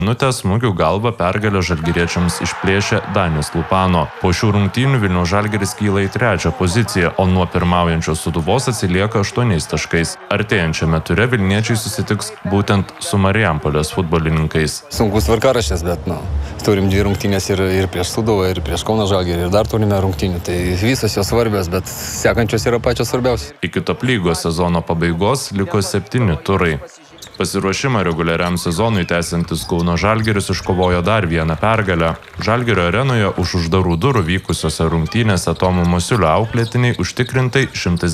minutės smūgių galva pergalę žalgiriečiams išplėšė Danis Lupano. Po šių rungtynių Vilniaus Žalgiris kyla į 3. poziciją, o nuo pirmaujančios Sūduvos atsilieka 8 taškais. Artėjančiame ture vilniečiai susitiks būtent su Marijampolės futbolininkais. Sunkus tvarkaraštis, bet turim 2 rungtynės ir prieš Sūduvą, ir prieš Kauno Žalgirį, ir dar turime rungtynių. Tai visos jos svarbios, bet sekančios yra pačios svarbiausios. Iki top lygos sezono pabaigos liko 7 turai. Pasiruošimą reguliariam sezonui tęsiantis Kauno Žalgiris iškovojo dar vieną pergalę. Žalgirio arenoje už uždarų durų vykusiose rungtynėse Tomo Masiulio auklėtiniai užtikrintai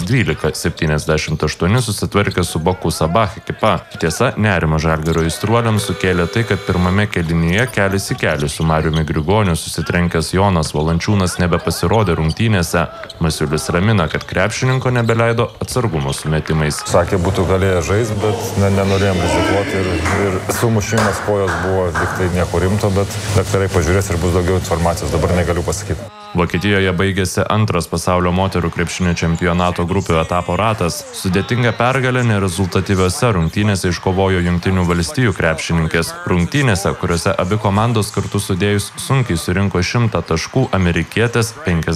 112-78 susitvarkė su Baku Sabah ekipa. Tiesa, nerimą Žalgirio aistruoliams sukėlė tai, kad pirmame kėlinyje kelis į kelį su Mariumi Grigoniu susitrenkęs Jonas Valančiūnas nebepasirodė rungtynėse. Masiulis ramina, kad krepšininko nebeleido atsargumo sumetimais. Sakė, būtų galėję žaisti, bet nenorėjom rizikuoti ir sumušimas kojos buvo tiktai nieko rimto, bet daktarai pažiūrės ir bus daugiau informacijos, dabar negaliu pasakyti. Vokietijoje baigėsi antras pasaulio moterų krepšinio čempionato grupių etapo ratas. Sudėtinga pergalė nerezultatyviose rungtynėse iškovojo Jungtinių valstijų krepšininkės. Rungtynėse, kuriuose abi komandos kartu sudėjus sunkiai surinko 100 taškų, amerikietės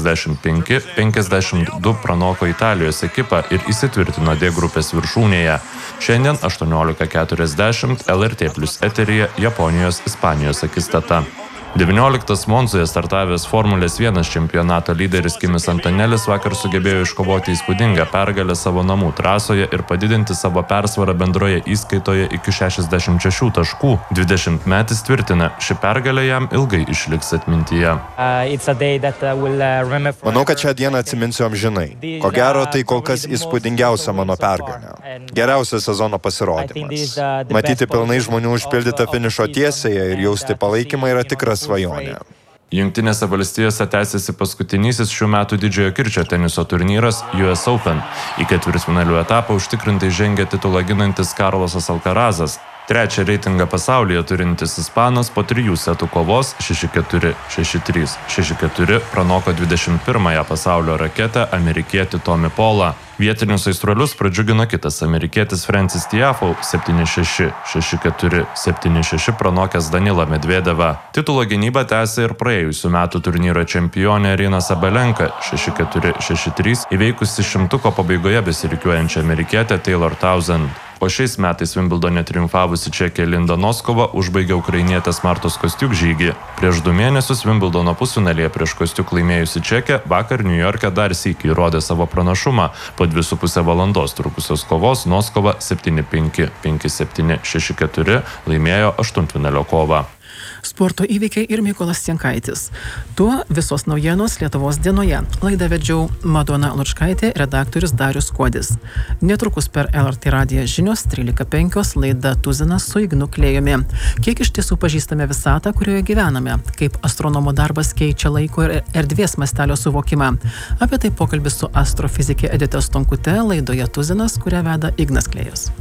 55-52 pranoko Italijos ekipą ir įsitvirtino D grupės viršūnėje. Šiandien 18:40 LRT Plus eteryje Japonijos-Ispanijos akistata. 19 Monzoje startavęs Formulės 1 čempionato lyderis Kimis Antonelis vakar sugebėjo iškovoti įspūdingą pergalę savo namų trasoje ir padidinti savo persvarą bendroje įskaitoje iki 66 taškų. 20-metis tvirtina, ši pergalė jam ilgai išliks atmintyje. Manau, kad šią dieną atsiminsiu amžinai. Ko gero, tai kol kas įspūdingiausia mano pergalė. Geriausias sezono pasirodymas. Matyti pilnai žmonių užpildytą finišo tiesėje ir jausti palaikymą yra tikras svajonė. Jungtinėse valstijose tęsiasi paskutinysis šių metų didžiojo kirčio teniso turnyras US Open. Į ketvirtfinalių etapą užtikrintai žengia titulą ginantis Karlosas Alcarazas. 3. reitingą pasaulyje turintis ispanas po 3 setų kovos 6-4, 6-3, 6-4 pranoko 21-ąją pasaulio raketę amerikietį Tommy Paulą. Vietinius aistruolius pradžiugino kitas amerikietis Francis Tiafoe 7-6, 6-4, 7-6 pranokęs Danilą Medvedevą. Titulo gynybą tęsė ir praėjusių metų turnyro čempionė Aryna Sabalenka 6-4, 6-3 įveikusi šimtuko pabaigoje besirikiuojančią amerikietę Taylor Townsend. O šiais metais Wimbledone triumfavusi čekė Linda Noskova užbaigė ukrainietės Martos Kostiuk žygį. Prieš 2 mėnesius Wimbledono pusfinalyje prieš Kostiuk laimėjusi čekė vakar New York'e dar sykį įrodė savo pranašumą. Po 2,5 valandos trukusios kovos Noskova 7-5, 5-7, 6-4 laimėjo aštuntfinalio kovą. Sporto įvykiai ir Mykolas Jankaitis. Tuo visos naujienos Lietuvos dienoje. Laidą vedžiau Madona Lučkaitė, redaktorius Darius Kuodis. Netrukus per LRT radiją žinios 13:05 laida Tuzinas su Ignu Klėjumi. Kiek iš tiesų pažįstame visatą, kurioje gyvename, kaip astronomo darbas keičia laiko ir erdvės mastelio suvokimą. Apie tai pokalbis su astrofizikė Edita Stonkute laidoje Tuzinas, kurią veda Ignas Klėjus.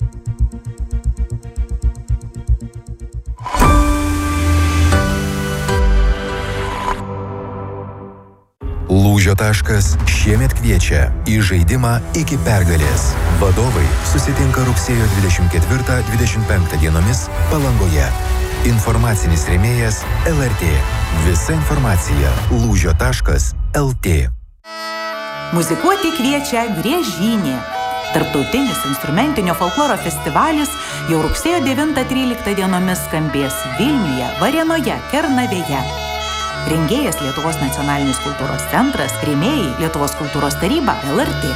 Lūžio taškas šiemet kviečia į žaidimą iki pergalės. Vadovai susitinka rugsėjo 24-25 dienomis Palangoje. Informacinis rėmėjas LRT. Visa informacija lūžio.lt. Muzikuoti kviečia Griežynė. Tarptautinis instrumentinio folkloro festivalis jau rugsėjo 9-13 dienomis skambės Vilniuje, Varėnoje, Kernavėje. Rengėjas Lietuvos nacionalinis kultūros centras, rėmėjai Lietuvos kultūros taryba, LRT.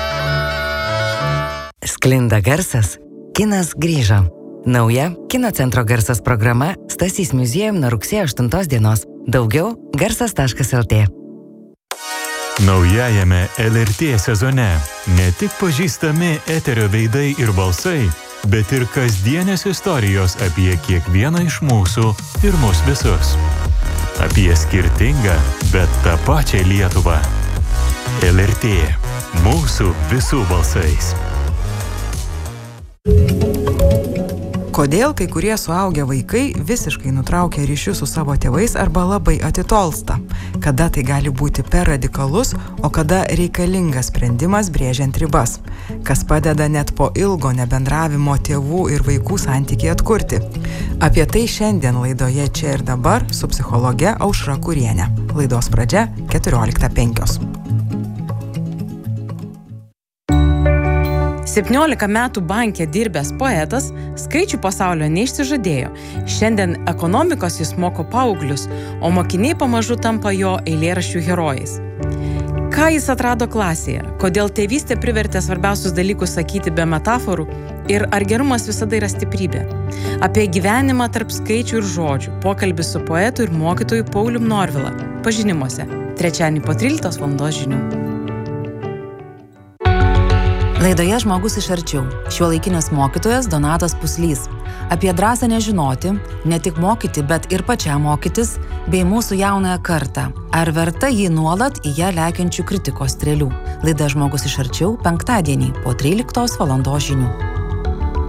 Sklinda garsas, kinas grįžo. Nauja Kino centro garsas programa Stasys muziejum nuo rugsėjo 8 dienos. Daugiau garsas.lt. Naujajame LRT sezone ne tik pažįstami eterio veidai ir balsai, bet ir kasdienės istorijos apie kiekvieną iš mūsų ir mus visus. Apie skirtingą, bet tą pačią Lietuvą. LRT. Mūsų visų balsais. Kodėl kai kurie suaugę vaikai visiškai nutraukia ryšius su savo tėvais arba labai atitolsta? Kada tai gali būti per radikalus, o kada reikalingas sprendimas brėžiant ribas? Kas padeda net po ilgo nebendravimo tėvų ir vaikų santykį atkurti? Apie tai šiandien laidoje Čia ir dabar su psichologe Aušra Kurienė. Laidos pradžia 14:05. 17 metų banke dirbęs poetas skaičių pasaulio neišsižadėjo. Šiandien ekonomikos jis moko paauglius, o mokiniai pamažu tampa jo eilėraščių herojais. Ką jis atrado klasėje? Kodėl tėvystė privertė svarbiausius dalykus sakyti be metaforų? Ir ar gerumas visada yra stiprybė? Apie gyvenimą tarp skaičių ir žodžių. Pokalbis su poetu ir mokytoju Paulium Norvila. Pažinimuose. Trečiadienį po 13 valandos žinių. Laidoje Žmogus iš arčiau. Šiuolaikinis mokytojas Donatas Puslys. Apie drąsą nežinoti, ne tik mokyti, bet ir pačiam mokytis, bei mūsų jaunąją kartą. Ar verta jį nuolat į ją lekiančių kritikos strėlių? Laida Žmogus iš arčiau penktadienį po 13 valandos žinių.